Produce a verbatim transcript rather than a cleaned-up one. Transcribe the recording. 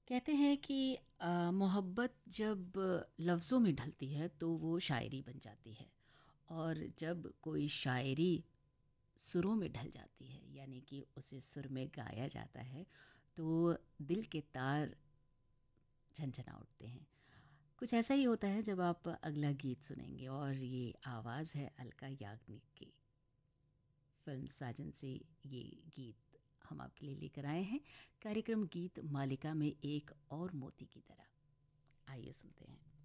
कहते हैं कि अ, मोहब्बत जब लफ्ज़ों में ढलती है तो वो शायरी बन जाती है। और जब कोई शायरी सुरों में ढल जाती है, यानी कि उसे सुर में गाया जाता है, तो दिल के तार झनझना उठते हैं। कुछ ऐसा ही होता है जब आप अगला गीत सुनेंगे, और ये आवाज़ है अलका याग्निक की। फिल्म साजन से ये गीत हम आपके लिए लेकर आए हैं, कार्यक्रम गीत मालिका में एक और मोती की तरह। आइए सुनते हैं।